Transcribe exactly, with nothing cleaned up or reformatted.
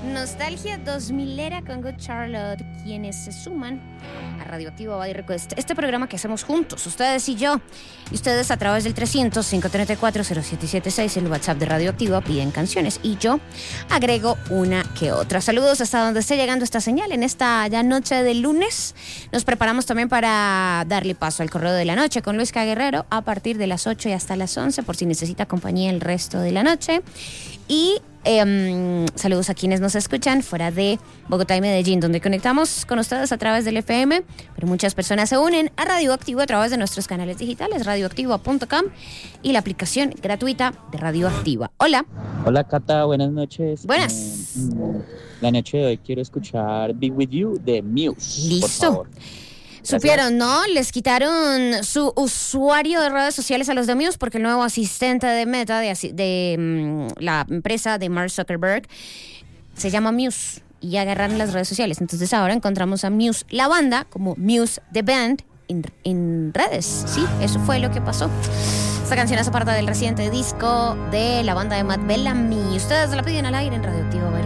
Nostalgia dos milera con Good Charlotte, quienes se suman a Radioactivo Body Request, este programa que hacemos juntos, ustedes y yo. Y ustedes a través del trescientos, cinco treinta y cuatro, cero siete siete seis, el WhatsApp de Radioactivo, piden canciones y yo agrego una que otra. Saludos hasta donde esté llegando esta señal en esta ya noche de lunes. Nos preparamos también para darle paso al correo de la noche con Luis K. Guerrero a partir de las ocho y hasta las once, por si necesita compañía el resto de la noche. Y eh, saludos a quienes nos escuchan fuera de Bogotá y Medellín, donde conectamos con ustedes a través del F M, pero muchas personas se unen a Radioactivo a través de nuestros canales digitales, radioactivo punto com y la aplicación gratuita de Radioactiva. Hola. Hola Cata, buenas noches. Buenas. Eh, la noche de hoy quiero escuchar Be With You de Muse. Listo. Por favor. Supieron, ¿no? Les quitaron su usuario de redes sociales a los de Muse porque el nuevo asistente de Meta, de, de um, la empresa de Mark Zuckerberg, se llama Muse y agarraron las redes sociales. Entonces ahora encontramos a Muse, la banda, como Muse The Band en, en redes. Sí, eso fue lo que pasó. Esta canción es parte del reciente disco de la banda de Matt Bellamy. Ustedes la piden al aire en Radioactivo.